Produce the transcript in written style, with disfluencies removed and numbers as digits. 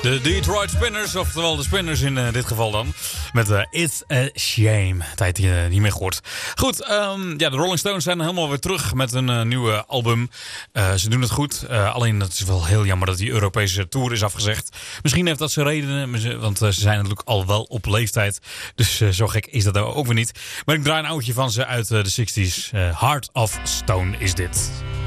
De Detroit Spinners, oftewel de Spinners in dit geval dan. Met It's a Shame. Tijd die je niet meer gehoord. Goed, de Rolling Stones zijn helemaal weer terug met een nieuwe album. Ze doen het goed. Alleen het is wel heel jammer dat die Europese tour is afgezegd. Misschien heeft dat zijn redenen, want ze zijn natuurlijk al wel op leeftijd. Dus zo gek is dat ook weer niet. Maar ik draai een oudje van ze uit de 60s. Heart of Stone is dit.